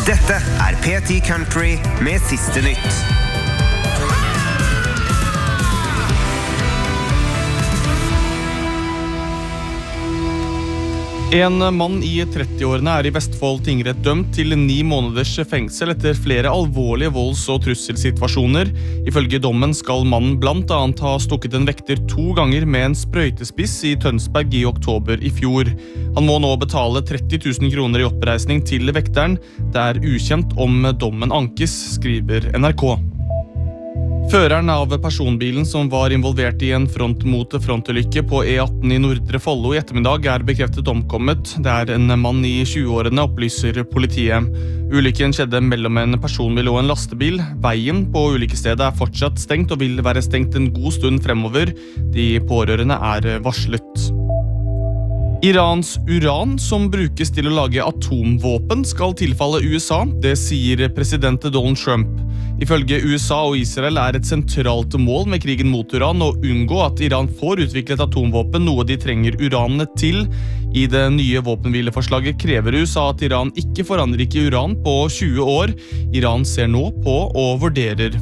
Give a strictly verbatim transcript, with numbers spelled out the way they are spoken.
Dette er P ti Country med siste nytt. En mann i trettiårene er i Vestfold tingrett dømt til ni måneders fengsel etter flere alvorlige volds- og trusselsituasjoner. Ifølge dommen skal mannen blant annet ha stukket en vekter to ganger med en sprøytespiss i Tønsberg i oktober i fjor. Han må nå betale tretti tusen kroner i oppreisning til vekteren. Det er ukjent om dommen ankes, skriver N R K. Føreren av personbilen som var involvert i en front-mot-frontulykke på E atten i Nordre Follo i ettermiddag er bekreftet omkommet. Det er en mann i tjueårene, opplyser politiet. Ulykken skjedde mellom en personbil og en lastebil. Veien på ulykkestedet er fortsatt stengt og vil være stengt en god stund fremover. De pårørende er varslet. Irans uran, som brukes til å lage atomvåpen, skal tilfalle U S A. Det sier president Donald Trump. Ifølge U S A og Israel er et sentralt mål med krigen mot uran å unngå at Iran får utviklet atomvåpen, noe de trenger uranet til. I det nye våpenhvileforslaget krever U S A at Iran ikke får anrike uran på tjue år. Iran ser nå på og vurderer